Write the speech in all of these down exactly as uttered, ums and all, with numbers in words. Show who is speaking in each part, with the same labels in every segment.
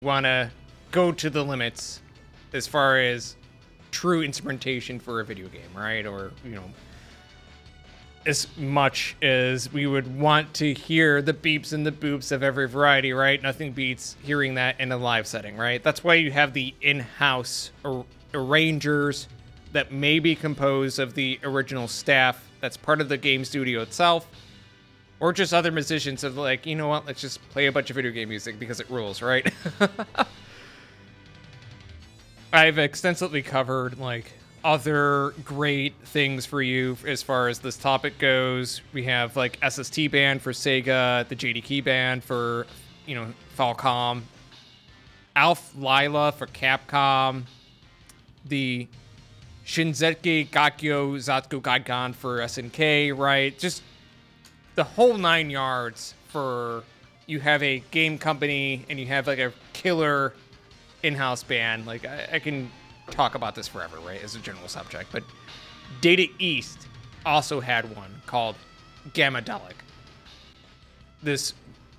Speaker 1: want to go to the limits as far as true instrumentation for a video game, right? Or, you know, as much as we would want to hear the beeps and the boops of every variety, right? Nothing beats hearing that in a live setting, right? That's why you have the in-house ar- arrangers that may be composed of the original staff that's part of the game studio itself, or just other musicians of like, you know what, let's just play a bunch of video game music because it rules, right? I've extensively covered like other great things for you as far as this topic goes. We have like S S T band for Sega, the J D Key band for, you know, Falcom, Alf Lyla for Capcom, the Shinzeki Gakyo Zatsuko Gaikan for S N K, right? Just the whole nine yards for you have a game company and you have like a killer in-house band. Like I, I can talk about this forever, right, as a general subject, but Data East also had one called Gamadelic. This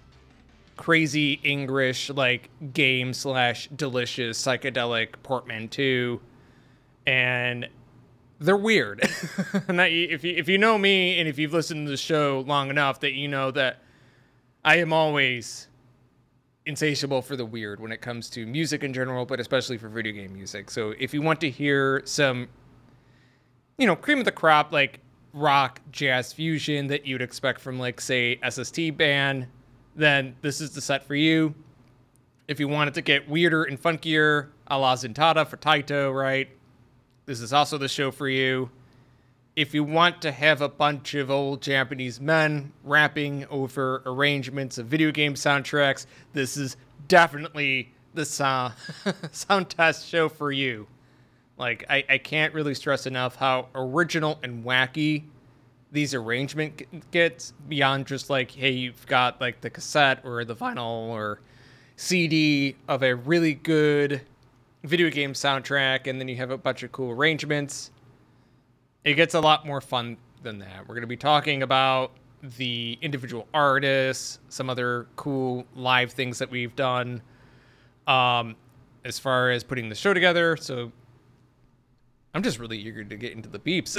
Speaker 1: crazy English like game slash delicious psychedelic portmanteau, and they're weird. Not, if you if you know me and if you've listened to the show long enough, that you know that I am always insatiable for the weird when it comes to music in general, but especially for video game music. So if you want to hear some, you know, cream of the crop, like rock, jazz fusion that you'd expect from like, say, S S T band, then this is the set for you. If you want it to get weirder and funkier, a la Zentada for Taito, right? This is also the show for you. If you want to have a bunch of old Japanese men rapping over arrangements of video game soundtracks, this is definitely the sound, sound test show for you. Like, I, I can't really stress enough how original and wacky these arrangement gets beyond just like, hey, you've got like the cassette or the vinyl or C D of a really good video game soundtrack, and then you have a bunch of cool arrangements. It gets a lot more fun than that. We're going to be talking about the individual artists, some other cool live things that we've done um, as far as putting the show together. So I'm just really eager to get into the beeps.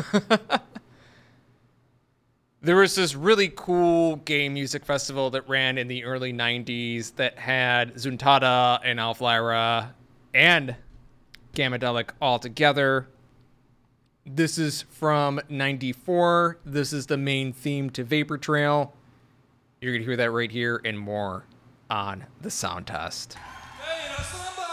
Speaker 1: There was this really cool game music festival that ran in the early nineties that had Zuntata and Alf Lyra and Gamadelic all together. This is from ninety-four. This is the main theme to Vapor Trail. You're going to hear that right here and more on the Sound Test.
Speaker 2: Hey,